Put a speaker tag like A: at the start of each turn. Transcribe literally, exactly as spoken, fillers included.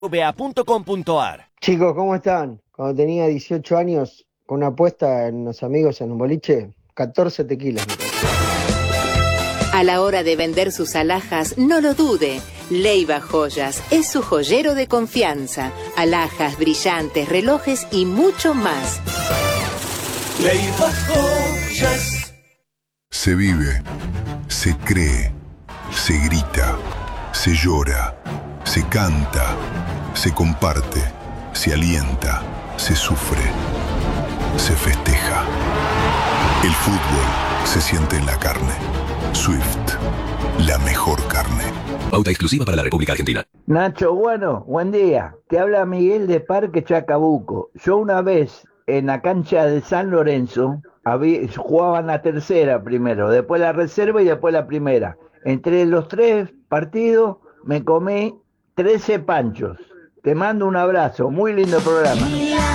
A: v a punto com punto a r.
B: Chicos, ¿cómo están? Cuando tenía dieciocho años, con una apuesta en los amigos en un boliche, catorce tequilas.
C: A la hora de vender sus alhajas, no lo dude. Leiva Joyas es su joyero de confianza. Alhajas, brillantes, relojes y mucho más.
D: Leiva Joyas.
E: Se vive, se cree, se grita, se llora, se canta, se comparte, se alienta, se sufre, se festeja. El fútbol se siente en la carne. Swift, la mejor carne.
F: Pauta exclusiva para la República Argentina.
G: Nacho, bueno, buen día. Te habla Miguel de Parque Chacabuco. Yo una vez en la cancha de San Lorenzo había, jugaban la tercera primero, después la reserva y después la primera. Entre los tres partidos me comí trece panchos. Te mando un abrazo, muy lindo programa.